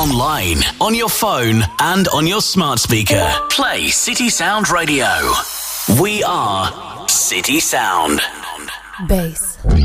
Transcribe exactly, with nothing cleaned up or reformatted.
online, on your phone, and on your smart speaker. Play City Sound Radio. We are City Sound. Bass.